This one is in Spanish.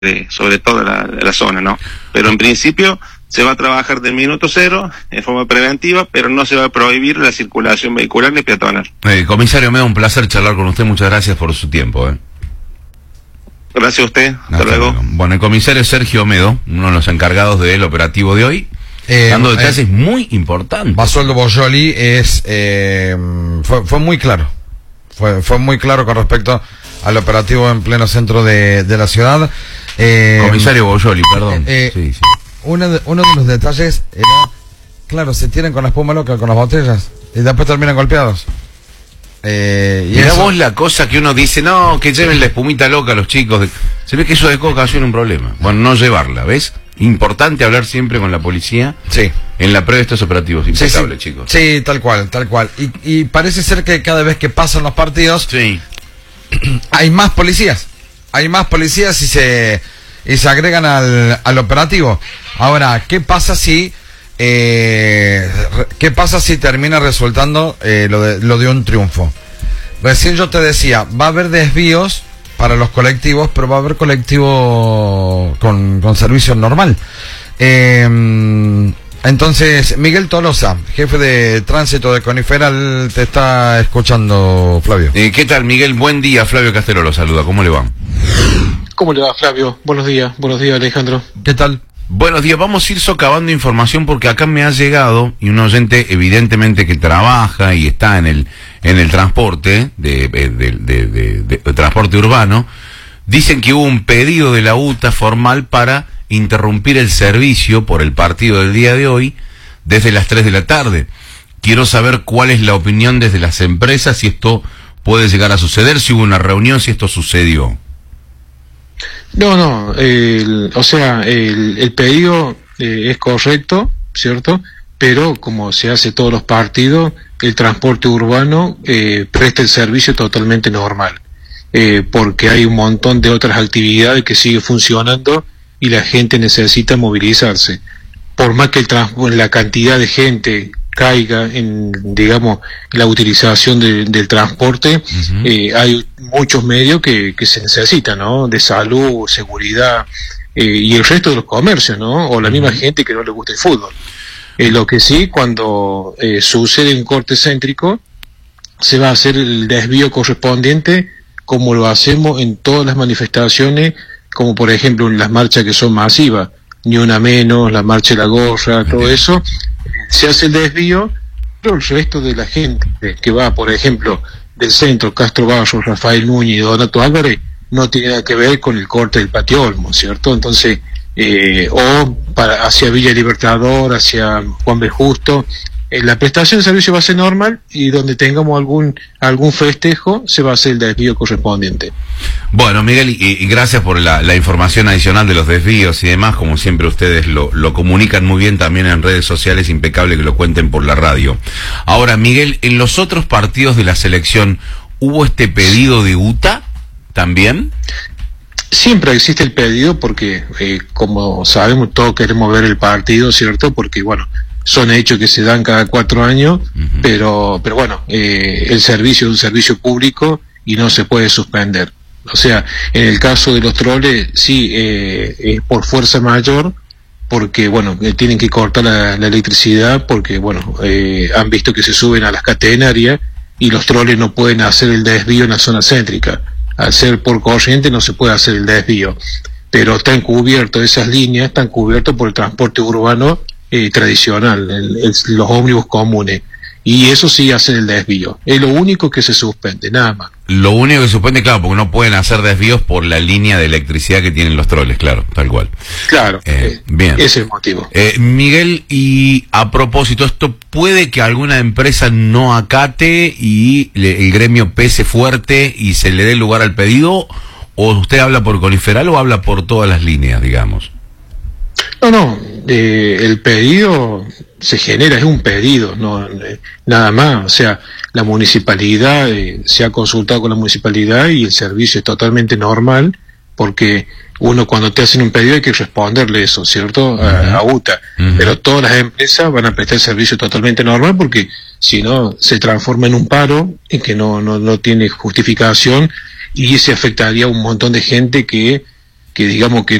sobre toda la zona, ¿no? Pero en principio se va a trabajar del minuto cero en forma preventiva, pero no se va a prohibir la circulación vehicular ni peatonal. Comisario, me da un placer charlar con usted, muchas gracias por su tiempo. Gracias a usted, hasta luego. Bueno, el comisario Sergio Omedo, uno de los encargados del operativo de hoy, dando detalles muy importantes. Basualdo Boyoli fue muy claro. Fue muy claro con respecto al operativo en pleno centro de la ciudad. Comisario Boyoli, perdón. Sí. Uno de los detalles era, claro, se tiran con la espuma loca, con las botellas, y después terminan golpeados. Mirá vos la cosa que uno dice, no, que lleven la espumita loca a los chicos. Se ve que eso de coca ocasiona un problema. Bueno, no llevarla, ¿ves? Importante hablar siempre con la policía. Sí. En la previa de estos operativos. Impecable, sí. Chicos. Sí, tal cual. Y parece ser que cada vez que pasan los partidos, sí, hay más policías. Y se agregan al operativo. Ahora, ¿qué pasa si termina resultando lo de un triunfo? Recién yo te decía, va a haber desvíos para los colectivos, pero va a haber colectivo con servicio normal. Entonces, Miguel Tolosa, jefe de tránsito de Coniferal, te está escuchando, Flavio. ¿Qué tal, Miguel? Buen día, Flavio Castelo lo saluda. ¿Cómo le va? ¿Cómo le va, Flavio? Buenos días, Alejandro. ¿Qué tal? Buenos días, vamos a ir socavando información porque acá me ha llegado, y un oyente evidentemente que trabaja y está en el transporte, de transporte urbano, dicen que hubo un pedido de la UTA formal para interrumpir el servicio por el partido del día de hoy desde las 3 de la tarde. Quiero saber cuál es la opinión desde las empresas, si esto puede llegar a suceder, si hubo una reunión, si esto sucedió. No, el pedido es correcto, ¿cierto? Pero como se hace todos los partidos, el transporte urbano presta el servicio totalmente normal, porque hay un montón de otras actividades que siguen funcionando y la gente necesita movilizarse. Por más que la cantidad de gente caiga en, digamos, la utilización del transporte, hay muchos medios que se necesitan, ¿no? De salud, seguridad, y el resto de los comercios, ¿no? O la misma gente que no le gusta el fútbol. Lo que sí, cuando sucede un corte céntrico, se va a hacer el desvío correspondiente, como lo hacemos en todas las manifestaciones, como por ejemplo en las marchas que son masivas, Ni Una Menos, la Marcha de la Gorra, todo eso, se hace el desvío, pero el resto de la gente que va, por ejemplo, del centro, Castro Barros, Rafael Núñez y Donato Álvarez, no tiene nada que ver con el corte del Patio Olmo, ¿cierto? Entonces, hacia Villa Libertador, hacia Juan B. Justo, la prestación de servicio va a ser normal, y donde tengamos algún festejo se va a hacer el desvío correspondiente. Bueno, Miguel, y gracias por la información adicional de los desvíos y demás. Como siempre ustedes lo comunican muy bien también en redes sociales, impecable que lo cuenten por la radio. Ahora, Miguel, en los otros partidos de la selección, ¿hubo este pedido de UTA también? Siempre existe el pedido porque, como sabemos, todos queremos ver el partido, ¿cierto? Porque, bueno, son hechos que se dan cada 4 años, pero bueno, el servicio es un servicio público y no se puede suspender. O sea, en el caso de los troles, sí, es por fuerza mayor, porque, bueno, tienen que cortar la electricidad, porque, bueno, han visto que se suben a las catenarias y los troles no pueden hacer el desvío en la zona céntrica. Al ser por corriente no se puede hacer el desvío, pero están cubiertos, esas líneas están cubiertas por el transporte urbano tradicional, los ómnibus comunes, y eso sí hace el desvío. Es lo único que se suspende, nada más. Lo único que se suspende, claro, porque no pueden hacer desvíos por la línea de electricidad que tienen los troles, claro, tal cual. Claro, bien. Ese es el motivo. Miguel, y a propósito, ¿esto puede que alguna empresa no acate y el gremio pese fuerte y se le dé lugar al pedido? ¿O usted habla por Coniferal o habla por todas las líneas, digamos? No, el pedido se genera, es un pedido, no nada más. O sea, la municipalidad, se ha consultado con la municipalidad y el servicio es totalmente normal, porque uno cuando te hacen un pedido hay que responderle eso, ¿cierto? A UTA. Pero todas las empresas van a prestar servicio totalmente normal, porque si no se transforma en un paro en que no tiene justificación, y se afectaría a un montón de gente que digamos que